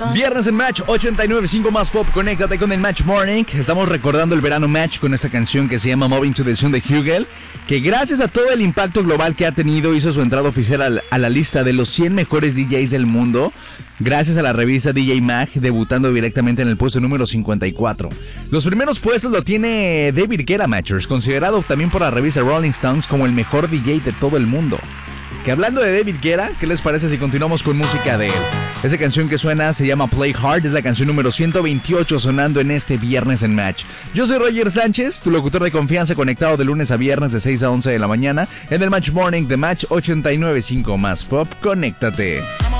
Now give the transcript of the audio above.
Viernes en Match 89.5 más pop, conéctate con el Match Morning. Estamos recordando el verano Match con esta canción que se llama Moving to the Sun de Hugel, que gracias a todo el impacto global que ha tenido hizo su entrada oficial a la lista de los 100 mejores DJs del mundo, gracias a la revista DJ Mag, debutando directamente en el puesto número 54. Los primeros puestos lo tiene David Guetta, Matchers, considerado también por la revista Rolling Stones como el mejor DJ de todo el mundo. Que hablando de David Guetta, ¿qué les parece si continuamos con música de él? Esa canción que suena se llama Play Hard, es la canción número 128 sonando en este viernes en Match. Yo soy Roger Sánchez, tu locutor de confianza, conectado de lunes a viernes de 6 a 11 de la mañana en el Match Morning de Match 89.5 más pop. Conéctate.